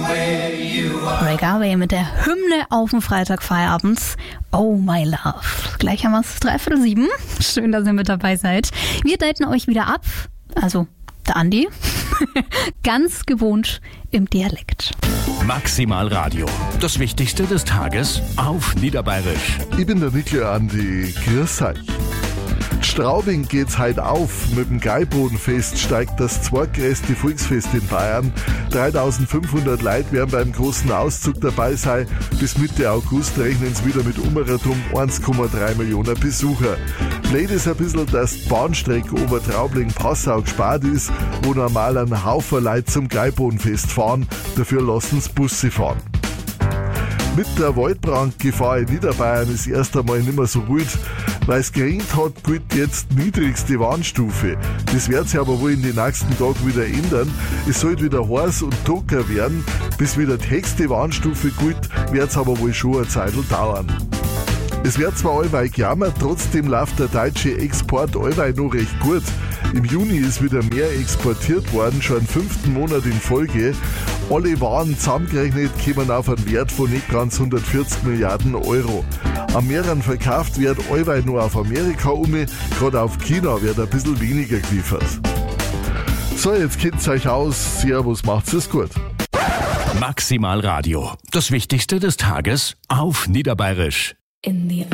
Ray Garvey mit der Hymne auf dem Freitagfeierabend. Oh my love. Gleich haben wir es 6:45. Schön, dass ihr mit dabei seid. Wir daten euch wieder ab. Also der Andi. Ganz gewohnt im Dialekt. Maximal Radio. Das Wichtigste des Tages auf Niederbayerisch. Ich bin der Nickel Andi. Grüß euch. Straubing geht's heute auf. Mit dem Geibodenfest steigt das zweitgrößte Volksfest in Bayern. 3500 Leute werden beim großen Auszug dabei sein. Bis Mitte August rechnen sie wieder mit umgerechnet 1,3 Millionen Besucher. Blöd ist ein bisschen, dass die Bahnstrecke Obertraubling-Passau gespart ist, wo normal ein Haufen Leute zum Geibodenfest fahren. Dafür lassen sie Busse fahren. Mit der Waldbrandgefahr in Niederbayern ist erst einmal nicht mehr so gut. Weil es geregnet hat, gilt jetzt die niedrigste Warnstufe. Das wird sich aber wohl in den nächsten Tagen wieder ändern. Es soll wieder heiß und trocken werden. Bis wieder die höchste Warnstufe gilt, wird es aber wohl schon eine Zeit dauern. Es wird zwar allweil gejammert, trotzdem läuft der deutsche Export allweil noch recht gut. Im Juni ist wieder mehr exportiert worden, schon den 5. Monat in Folge. Alle Waren zusammengerechnet kommen auf einen Wert von nicht ganz 140 Milliarden Euro. Am mehreren verkauft wird allweil nur auf Amerika gerade auf China wird ein bisschen weniger geliefert. So, jetzt kennt's euch aus. Servus, macht's es gut. Maximal Radio. Das Wichtigste des Tages auf Niederbayerisch. In the